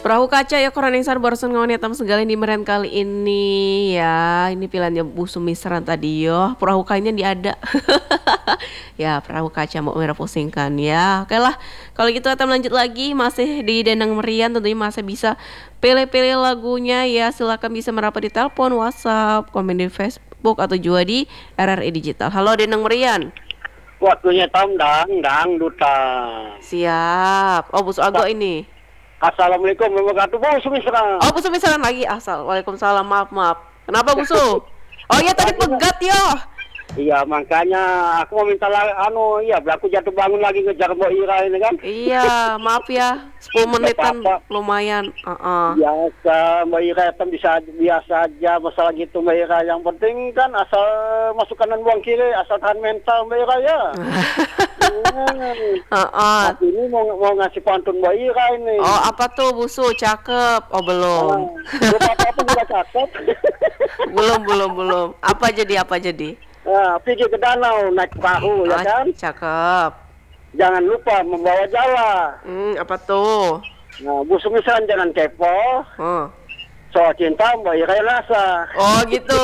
Perahu kaca ya koran yang barusan ngawan hitam segala di meren kali ini ya. Ini pilihannya Bu Sumisran tadi yo. Perahu kayaknya di ada. Ya perahu kaca mau merah pusingkan ya. Oke lah. Kalau gitu kita lanjut lagi masih di Denang Merian tentunya masih bisa pilih-pilih lagunya ya. Silakan bisa merapat di telepon, WhatsApp, komen di Facebook atau juga di RRI Digital. Halo Denang Merian. Waktunya dang duta. Siap. Oh Bu Suago ini. Assalamualaikum warahmatullahi wabarakatuh. Bu Sumisran. Oh Bu Sumisran lagi asal. Waalaikumsalam, maaf. Kenapa Bu Su? Oh iya tadi pegat yo. Iya makanya aku mau minta aku jatuh bangun lagi ngejar Mbak Ira ini kan. Iya maaf ya 10 menitan lumayan. Biasa Mbak Ira kan biasa aja masalah gitu Mbak Ira. Yang penting kan asal masuk kanan buang kiri, asal tahan mental Mbak Ira ya. Tapi ini mau ngasih pantun Mbak Ira ini. Oh apa tuh Bu Su? Cakep. Oh belum. Apa juga cakep. Belum. Apa jadi? Pergi ke danau naik perahu ya kan. Cakep. Jangan lupa membawa jala. Apa tuh? Nah, Bu Sumisran jangan kepo. Soal cinta Mbak Ira rasa. Oh gitu.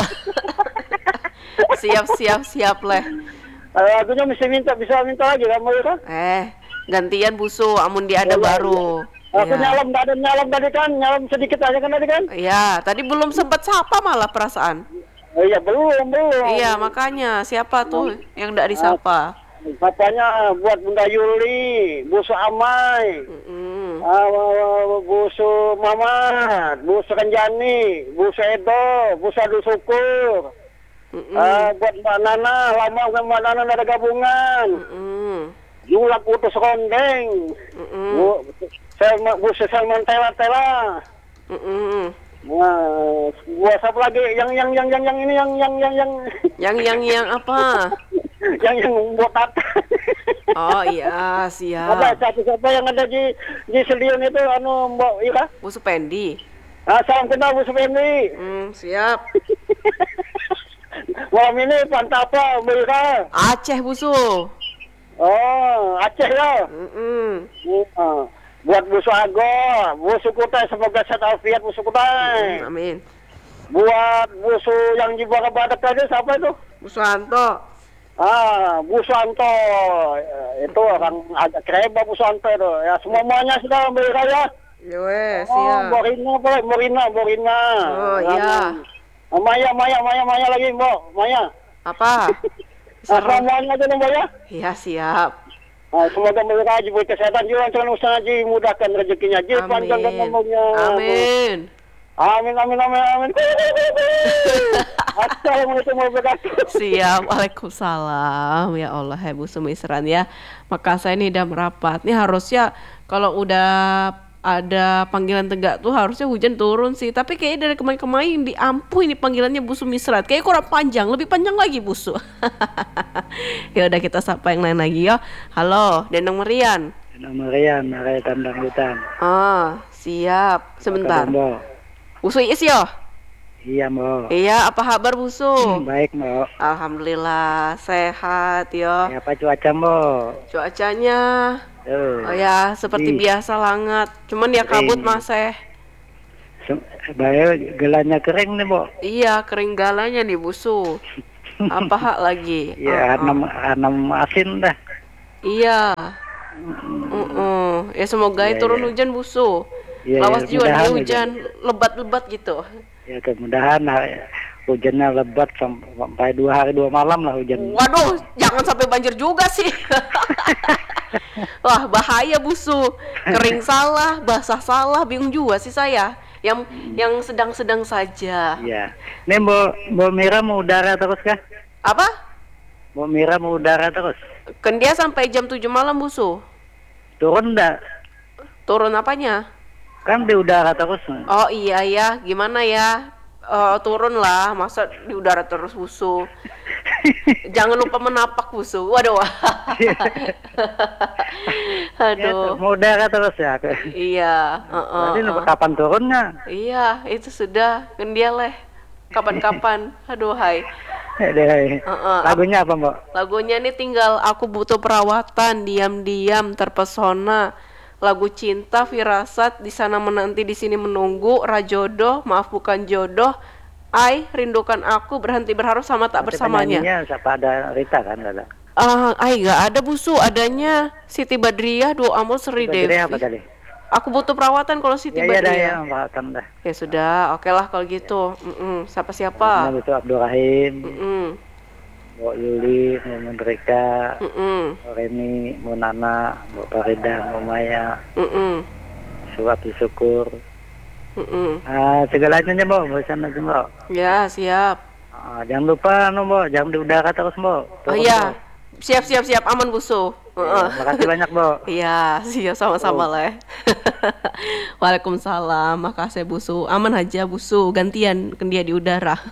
Siap leh. Lagunya bisa minta lagi kan Mbak Ira? Gantian Bu Su, amun dia ada baru. Aku nyalam tadi kan, nyalam sedikit aja kan tadi kan? Iya, tadi belum sempat sapa malah perasaan. Oh iya belum. Iya makanya siapa tuh yang nggak disapa? Papanya buat Bunda Yuli, Bu Su Amai, Bu Su Mamat, Bu Su Kenjani, Bu Su Edo, Bu Su Adu Syukur. Buat Mbak Nana, lama Mbak Nana ada gabungan. Julak utus rondeng. Bu Su Selman Tela. Wah, buat apa lagi yang ini yang apa? yang botak. Oh iya, siap. Ada siapa yang ada di Selion itu Mbak Ira? Bu Supendi. Salam kenal Bu Supendi. Siap. Malam ini pantai apa Mbak Ira? Aceh Bu Su. Oh, Aceh ya. Buat Bu Suago, Bu Sukutai semoga sehat afiat Bu Sukutai. Amin. Buat Bu Su yang di bawah badak tadi siapa itu? Bu Suwanto. Bu Suwanto. Itu orang agak kereba Bu Suwanto itu. Ya semuanya sudah Mbak Ira ya. Siap. Morina. Oh iya. Maya lagi Mbak. Maya. Apa? Semuanya aja Mbak ya. Iya siap. Semoga mereka diberi kesehatan juga, jangan usaha Haji mudahkan rezekinya Haji, panjangkan umurnya. Amin. Assalamualaikum warahmatullahi wabarakatuh. Siap, waalaikumsalam. Ya Allah, Bu Sumisran ya. Maka saya ini udah merapat. Nih harusnya kalau udah ada panggilan tegak tuh harusnya hujan turun sih. Tapi kayaknya dari kemarin diampuh ini panggilannya Bu Sumisran. Kayaknya kurang panjang, lebih panjang lagi Bu Su. Ya udah kita sapa yang lain lagi ya. Halo, Denang Merian. Area Tandang Hutan. Siap. Sebentar. Bu Su is yo. Iya, Mbak. Iya, apa kabar Bu Su? Baik, Mbak. Alhamdulillah sehat yo. Apa cuaca, Mbak? Cuacanya oh ya seperti biasa langat. Cuman ya kabut masih. Gelanya kering nih, Mbak. Iya, kering galanya nih Bu Su. Apa hak lagi? Ya, anam asin dah. Iya. Ya semoga turun hujan Bu Su. Lawas juga dia hujan lebat-lebat gitu. Ya kemudahan hujannya lebat sampai 2 hari 2 malam lah hujan. Waduh, jangan sampai banjir juga sih. Wah bahaya Bu Su. Kering salah, basah salah, bingung juga sih saya. Yang sedang-sedang saja. Iya. Ini Mbak Mira mau udara terus kah? Apa? Mbak Mira mau udara terus? Kan dia sampai jam 7 malam Bu Su. Turun enggak? Turun apanya? Kan di udara terus. Oh iya ya, gimana ya? Turun lah, masa di udara terus Bu Su. Jangan lupa menapak Bu Su. Waduh. Aduh. Mau udara terus ya? Iya. Berarti kapan turunnya? Iya, itu sudah. Kan dia leh. Kapan-kapan. Aduh hai. Lagunya apa Mbak? Lagunya nih tinggal aku butuh perawatan, diam-diam terpesona. lagu cinta, firasat, di sana menanti, di sini menunggu, rajodoh, maaf bukan jodoh, ai, rindukan aku, berhenti berharap sama tak Nanti bersamanya. penyanyinya siapa, ada Rita kan nggak ada? Ai nggak ada busu, adanya Siti Badriah, Dua Amul Seri Badriah Devi. apa tadi? Aku butuh perawatan kalau Siti Ya dah ya, Badriah. Pak dah. Ya sudah, oke lah kalau gitu. Siapa-siapa? Itu Abdul Rahim, Mm-mm. Mbak Yuli, Mbak Mendrika, Mm-mm. Mbak Reni, Mbak Nana, Mbak Farida, Mbak Maya, Mm-mm. Surat Syukur. Mm-mm. Segalanya Mbak, bosan aja Mbak. Ya, siap. Jangan lupa Mbak, jangan di udara terus Mbak. Oh iya, siap, aman busu. Makasih banyak Mbak. Iya, siap sama-sama lah. Waalaikumsalam, makasih busu. Aman aja busu, gantian dia di udara.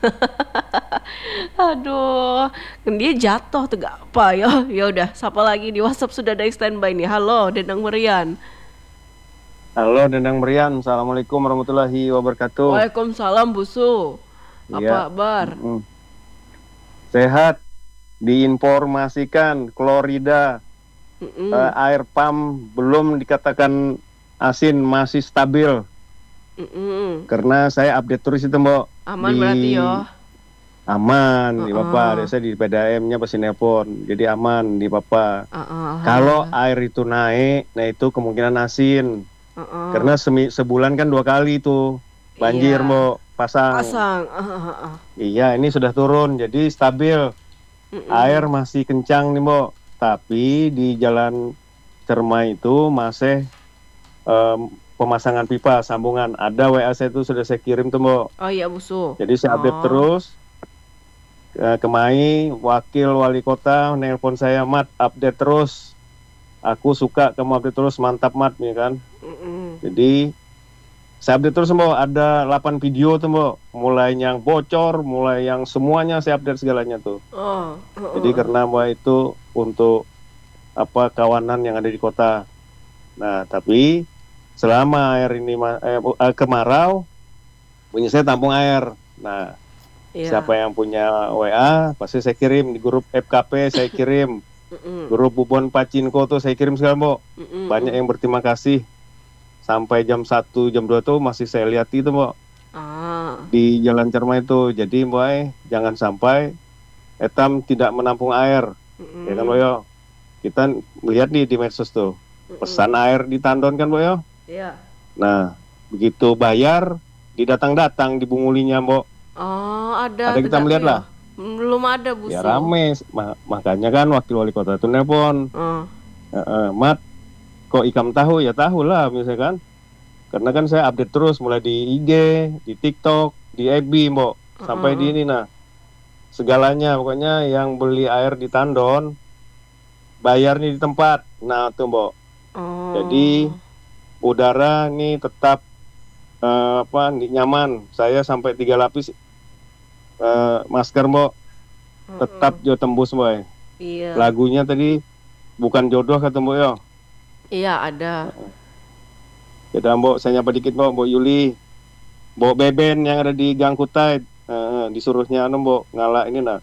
Aduh, dia jatuh tuh gak apa ya. Ya udah, siapa lagi di WhatsApp sudah ada yang standby nih. Halo, Denang Merian. Halo Dendang Merian, Assalamualaikum warahmatullahi wabarakatuh. Waalaikumsalam busu. Apa Iya. kabar? Sehat, diinformasikan klorida Mm-mm. air pump belum dikatakan asin, masih stabil. Mm-mm. Karena saya update terus itu Mbak. Aman berarti yo. Aman di Bapak, saya di PDAM-nya pasti nelpon, jadi aman di Bapak. Uh-uh. Kalau air itu naik, nah itu kemungkinan asin. Uh-uh. Karena sebulan kan 2 kali itu banjir Iya. Mbak, pasang. Iya, ini sudah turun, jadi stabil. Mm-mm. Air masih kencang nih Mbak, tapi di Jalan Cermai itu masih pemasangan pipa sambungan. Ada WA saya itu sudah saya kirim tuh Mbak. Oh iya busu. Jadi saya update terus. Kemai wakil wali kota nelpon saya, Mat update terus. Aku suka kamu update terus, mantap Mat ya kan. Mm-mm. Jadi saya update terus Mbak, ada 8 video tuh Mbak, mulai yang bocor, mulai yang semuanya saya update segalanya tuh. Jadi karena Mbak itu untuk kawanan yang ada di kota. Nah tapi selama air ini kemarau, punya saya tampung air. Nah siapa yang punya WA pasti saya kirim di grup FKP, saya kirim. Grup Bubon Pacinko tuh saya kirim sekarang Mbak. Banyak yang berterima kasih. Sampai jam 1, jam 2 tuh masih saya lihat itu Mbak. Di Jalan Cermai itu. Jadi Mbak, jangan sampai etam tidak menampung air. Ya kan Mbak yo. Kita melihat nih di medsos tuh. Pesan air di tandon kan Mbak yo. Iya. Nah, begitu bayar didatang-datang dibungulinya Mbak. Oh, ada kita melihat lah. Belum ada busu. Ya rame. Makanya kan wakil wali kota itu nelpon. Mat, kok ikam tahu? Ya tahu lah misalkan. Karena kan saya update terus mulai di IG, di TikTok, di FB Mbak. Sampai di ini nah. Segalanya pokoknya yang beli air di tandon bayarnya di tempat. Nah tuh Mbak. Jadi udara nih tetap nyaman. Saya sampai 3 lapis masker Mbak. Tetap jo tembus Mbak. Iya. Lagunya tadi bukan jodoh kata Mbak yo. Iya ada. Kita Mbak, saya nyapa dikit Mbak, Mbak Yuli, Mbak Beben yang ada di Gang Kutai, disuruhnya Mbak ngalak ini nah,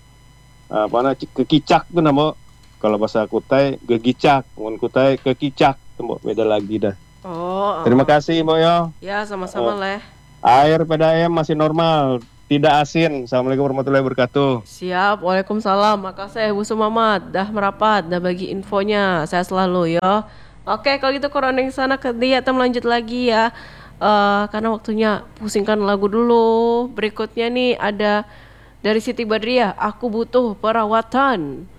kekicak tuh Mbak. Kalau bahasa Kutai gegicak, ngon Kutai kekicak, Mbak beda lagi dah. Terima kasih Mbak yo. Ya sama-sama leh. Air PDAM masih normal, tidak asin. Assalamualaikum warahmatullahi wabarakatuh. Siap, waalaikumsalam. Makasih Bu Sumamat, dah merapat, dah bagi infonya. Saya selalu ya. Oke, kalau gitu korona yang sana ke dia, kita lanjut lagi ya. Karena waktunya pusingkan lagu dulu. Berikutnya nih ada dari Siti Badriah, Aku Butuh Perawatan.